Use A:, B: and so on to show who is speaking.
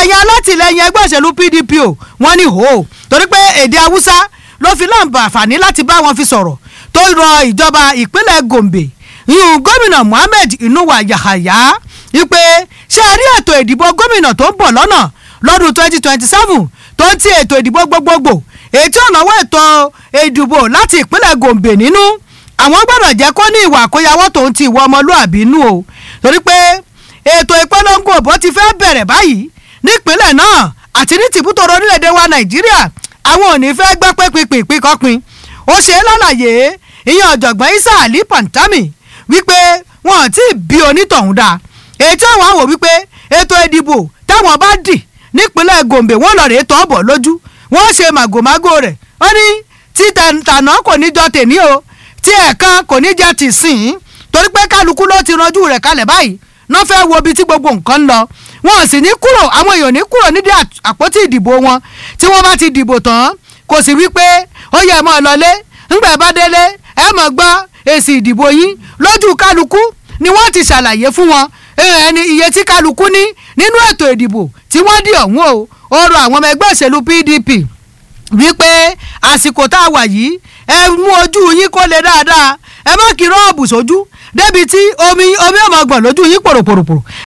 A: ẹ̀yin alátìlẹyìn ẹgbẹ́ òṣèlú PDP o wọ́n ní hó torí pé èdè haúsá ló fi láǹbà àǹfààní láti bá wọn fi sọ̀rọ̀ tó rọ ìjọba ìpínlẹ̀ Gombe yìí gómìnà Mohammed Inuwa Yahaya wípé ṣé ẹ rí ètò ìdìbò gómìnà tó ń bọ̀ lọ́nà lọ́dún 2027 tó ń ti ètò ìdìbò gbogbogbò ètò ọ̀nàwó ètò ìdìbò láti ìpínlẹ̀ Gombe nínú àwọn gbọ́dọ̀ jẹ́ kó ní ìwà àkóyawọ́ tó ń ti ìwọ ọmọlúàbí nú o torí pé ètò ìpolongo òbó ti fẹ́ bẹ̀rẹ̀ báyìí nípínlẹ̀ náà àti ní tìbútòrò orílẹ̀-èdè wa Nàìjíríà àwọn ò ní fẹ́ gbọ́ pé pínpín kọ́pin ó ṣe é lálàyé ìyẹn ọ̀jọ̀gbọ́n Isa Ali Pantami wípé wọn ò tí ì bí onítọ̀hún dáa ètò àwọn àwò wípé ètò ìdìbò táwọn bá dì nípínlẹ̀ Gombe wọ́n lọ rèé tọ́ bọ̀ lójú wọ́n ṣe màgòmágó rẹ̀ wọ́n ní tí tànà kò ní jọ tèmi o tí ẹ̀ẹ̀kan kò ní jẹ́ ti sìn torí pé kálukú ló ti ranjú rẹ̀ kalẹ̀ báyìí náà fẹ́ wo ibi tí gbogbo nǹkan ń lọ wọn sì ní kúrò àwọn èèyàn ní kúrò nídìí àpótí ìdìbò wọn tí wọ́n bá ti dìbò tán kò sì wí pé ó yẹ mọ́ ọ lọlé ńgbà bá délé ẹ mọ̀ gbọ́ èsì ìdìbò yín lójú kálukú ni wọ́n ti ṣàlàyé fún wọn ẹni iye tí kálukú ní nínú ètò ìdìbò tí wọ́n dì ọ̀hún o ó rọ àwọn ọmọ ẹgbẹ́ òṣèlú PDP wípé àsìkò tá a wà yìí ẹ mú ojú yín kó lè dáadáa ẹ má kí rọ́ọ̀bù sójú débi tí omi ọmọ gbọ̀n lójú yín pòròpòròpòrò